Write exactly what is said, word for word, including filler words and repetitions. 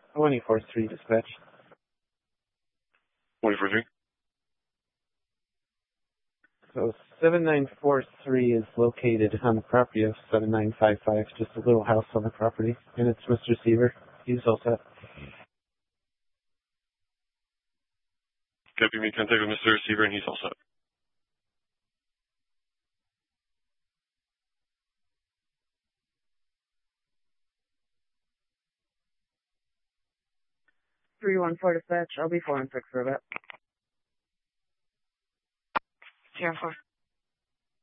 twenty-four three dispatch. twenty-four three. So seven nine four three is located on the property of seven nine five five, just a little house on the property, and it's Mister Seaver. He's all set. Copy me, contact with Mister Seaver, and he's all set. three one four dispatch. I'll be four and six for a bit. Zero four.